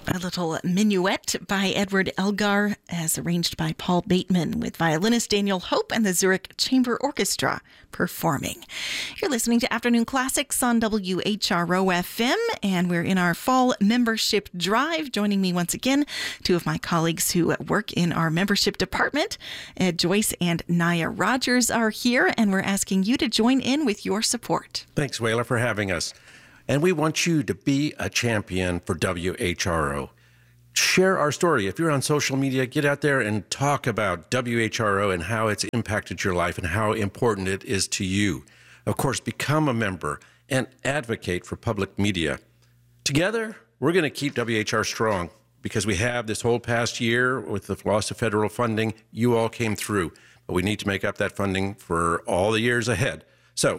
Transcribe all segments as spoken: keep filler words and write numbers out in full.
A little minuet by Edward Elgar, as arranged by Paul Bateman, with violinist Daniel Hope and the Zurich Chamber Orchestra performing. You're listening to Afternoon Classics on W H R O F M, and we're in our fall membership drive. Joining me once again, two of my colleagues who work in our membership department, Ed Joyce and Naya Rogers, are here, and we're asking you to join in with your support. Thanks, Wayla, for having us. And we want you to be a champion for W H R O. Share our story. If you're on social media, get out there and talk about W H R O and how it's impacted your life and how important it is to you. Of course, become a member and advocate for public media. Together, we're going to keep W H R strong because we have this whole past year with the loss of federal funding. You all came through, but we need to make up that funding for all the years ahead. So,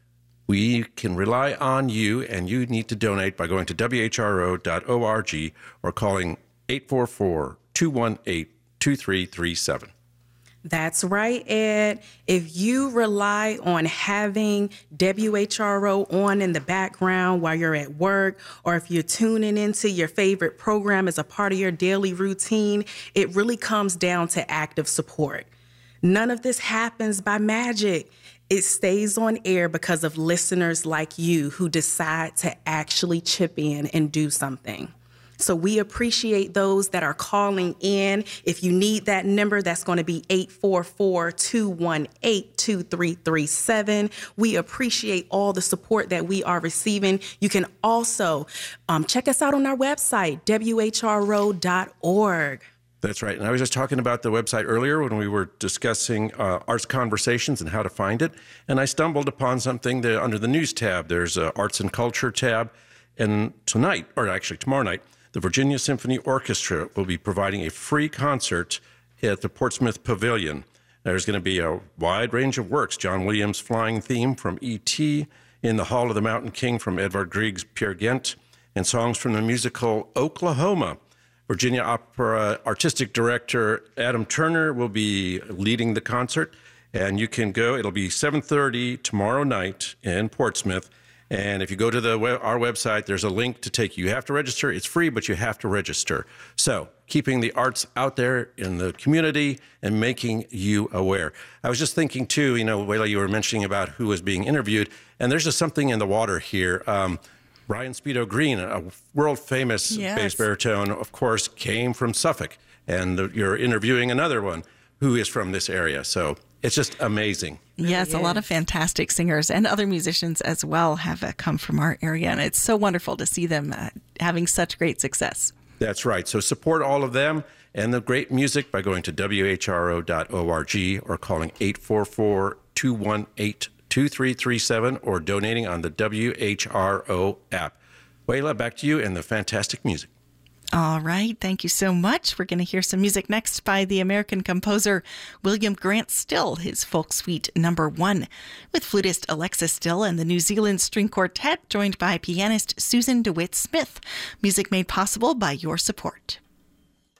we can rely on you, and you need to donate by going to W H R O dot org or calling eight four four, two one eight, two three three seven. That's right, Ed. If you rely on having W H R O on in the background while you're at work, or if you're tuning into your favorite program as a part of your daily routine, it really comes down to active support. None of this happens by magic. It stays on air because of listeners like you who decide to actually chip in and do something. So we appreciate those that are calling in. If you need that number, that's going to be eight four four, two one eight, two three three seven. We appreciate all the support that we are receiving. You can also um, check us out on our website, W H R O dot org. That's right. And I was just talking about the website earlier when we were discussing uh, Arts Conversations and how to find it. And I stumbled upon something that under the news tab. There's an Arts and Culture tab. And tonight, or actually tomorrow night, the Virginia Symphony Orchestra will be providing a free concert at the Portsmouth Pavilion. There's going to be a wide range of works. John Williams' Flying Theme from E T, In the Hall of the Mountain King from Edvard Grieg's Peer Gynt, and songs from the musical Oklahoma. Virginia Opera Artistic Director Adam Turner will be leading the concert, and you can go. It'll be seven thirty tomorrow night in Portsmouth, and if you go to the web, our website, there's a link to take you. You have to register. It's free, but you have to register. So keeping the arts out there in the community and making you aware. I was just thinking, too, you know, Wayla, you were mentioning about who was being interviewed, and there's just something in the water here. Um, Ryan Speedo Green, a world-famous yes. bass baritone, of course, came from Suffolk. And you're interviewing another one who is from this area. So it's just amazing. Yes, Really a lot is. of fantastic singers and other musicians as well have uh, come from our area. And it's so wonderful to see them uh, having such great success. That's right. So support all of them and the great music by going to W H R O dot org or calling eight four four, two one eight, two three three seven or donating on the W H R O app. Wayla, back to you and the fantastic music. All right. Thank you so much. We're going to hear some music next by the American composer William Grant Still, his folk suite number one, with flutist Alexa Still and the New Zealand String Quartet, joined by pianist Susan DeWitt Smith. Music made possible by your support.